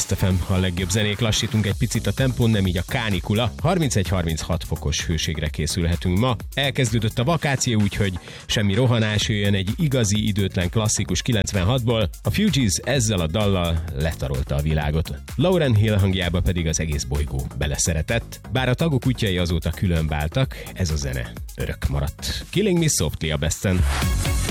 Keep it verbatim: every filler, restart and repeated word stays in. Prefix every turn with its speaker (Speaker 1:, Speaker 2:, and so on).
Speaker 1: Best ef em, a legjobb zenék. Lassítunk egy picit a tempón, nem így a kánikula. harmincegy-harminchat fokos hőségre készülhetünk ma. Elkezdődött a vakáció, úgyhogy semmi rohanás, jöjjön egy igazi időtlen klasszikus kilencvenhatból. A Fugees ezzel a dallal letarolta a világot. Lauryn Hill hangjába pedig az egész bolygó beleszeretett. Bár a tagok útjai azóta különváltak, ez a zene örök maradt. Killing Me Softly a Besten.